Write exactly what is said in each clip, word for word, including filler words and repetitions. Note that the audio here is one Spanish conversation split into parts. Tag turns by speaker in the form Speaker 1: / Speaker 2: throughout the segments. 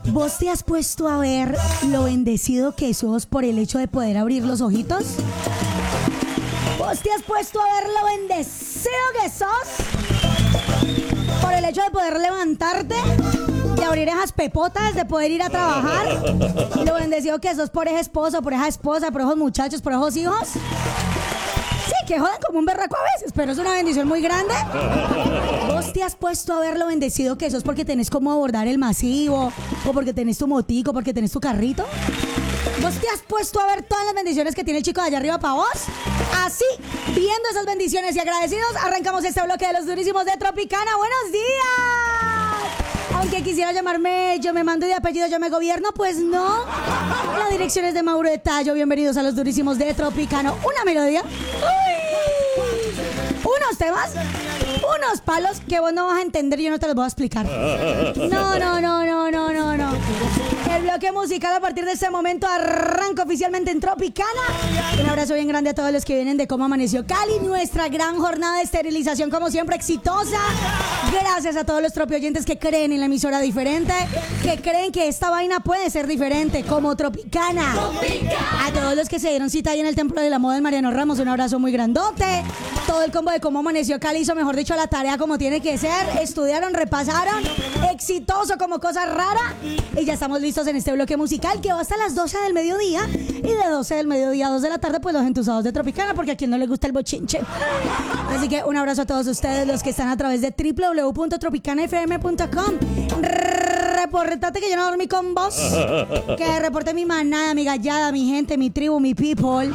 Speaker 1: ¿Vos te has puesto a ver lo bendecido que sos por el hecho de poder abrir los ojitos? ¿Vos te has puesto a ver lo bendecido que sos por el hecho de poder levantarte, de abrir esas pepotas, de poder ir a trabajar? Lo bendecido que sos por ese esposo, por esa esposa, por esos muchachos, por esos hijos. Sí, que jodan como un berraco a veces, pero es una bendición muy grande. ¿Vos te has puesto a ver lo bendecido que sos porque tenés cómo abordar el masivo, o porque tenés tu motico, porque tenés tu carrito? ¿Vos te has puesto a ver todas las bendiciones que tiene el chico de allá arriba para vos? Así, viendo esas bendiciones y agradecidos, arrancamos este bloque de los durísimos de Tropicana. ¡Buenos días! Aunque quisiera llamarme Yo me mando y de apellido Yo me gobierno, pues no. La dirección es de Mauro de Tallo. Bienvenidos a los durísimos de Tropicano. Una melodía, uy, unos temas, unos palos que vos no vas a entender y yo no te los voy a explicar. No, no, no, no, no, no, no. El bloque musical a partir de este momento arranca oficialmente en Tropicana. Un abrazo bien grande a todos los que vienen de Cómo Amaneció Cali. Nuestra gran jornada de esterilización, como siempre, exitosa. Gracias a todos los tropioyentes que creen en la emisora diferente, que creen que esta vaina puede ser diferente, como Tropicana. Tropicana. A todos los que se dieron cita ahí en el Templo de la Moda del Mariano Ramos, un abrazo muy grandote. Todo el combo de Cómo Amaneció Cali hizo, mejor dicho, la tarea como tiene que ser. Estudiaron, repasaron, exitoso como cosa rara. Y ya estamos listos en este bloque musical que va hasta las doce del mediodía. Y de doce del mediodía a dos de la tarde, pues los entusiasmados de Tropicana, porque a quien no le gusta el bochinche. Así que un abrazo a todos ustedes, los que están a través de doble u doble u doble u punto tropicana f m punto com. Reportate que yo no dormí con vos. Que reporte mi manada, mi gallada, mi gente, mi tribu, mi people.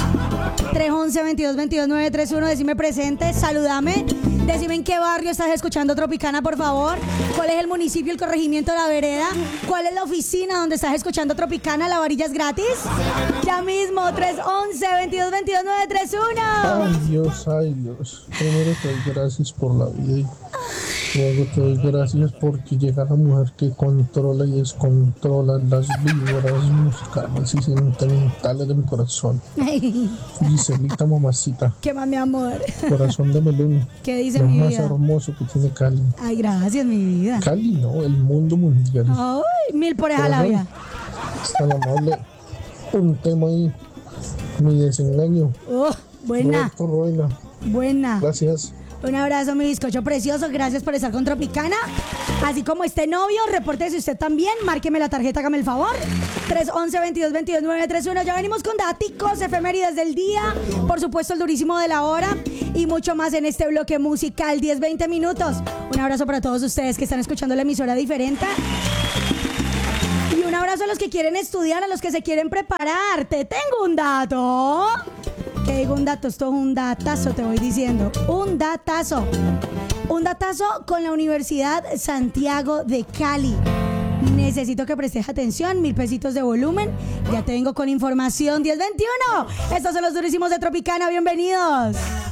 Speaker 1: tres once, veintidós veintidós, nueve tres uno. Decime presente, saludame. Decime en qué barrio estás escuchando Tropicana, por favor. ¿Cuál es el municipio, el corregimiento, la vereda? ¿Cuál es la oficina donde estás escuchando Tropicana? ¿La varilla es gratis? Ya mismo, tres once, veintidós veintidós, nueve tres uno.
Speaker 2: Ay Dios, ay Dios. Primero te doy gracias por la vida y luego te doy gracias porque llega la mujer que controla y descontrola las víboras musicales y sentimentales de mi corazón. Giselita, mamacita.
Speaker 1: ¿Qué más, mi amor?
Speaker 2: Corazón de melón.
Speaker 1: ¿Qué dice
Speaker 2: lo
Speaker 1: mi
Speaker 2: más
Speaker 1: vida?
Speaker 2: hermoso que tiene Cali.
Speaker 1: Ay, gracias, mi vida.
Speaker 2: Cali no, el mundo mundial.
Speaker 1: Ay, mil por esa labia.
Speaker 2: Tan amable. Un tema ahí. Mi desengaño.
Speaker 1: Oh, buena.
Speaker 2: Roberto Rueda.
Speaker 1: Buena.
Speaker 2: Gracias.
Speaker 1: Un abrazo, mi bizcocho precioso. Gracias por estar con Tropicana. Así como este novio, repórtese usted también. Márqueme la tarjeta, hágame el favor. tres once, veintidós veintidós, nueve tres uno. Ya venimos con daticos, efemérides del día. Por supuesto, el durísimo de la hora. Y mucho más en este bloque musical. diez, veinte minutos. Un abrazo para todos ustedes que están escuchando la emisora diferente. Y un abrazo a los que quieren estudiar, a los que se quieren preparar. Te tengo un dato. Te digo un dato, esto es un datazo, te voy diciendo. Un datazo. Un datazo con la Universidad Santiago de Cali. Necesito que prestes atención, mil pesitos de volumen. Ya te vengo con información. diez veintiuno. Estos son los durísimos de Tropicana, bienvenidos.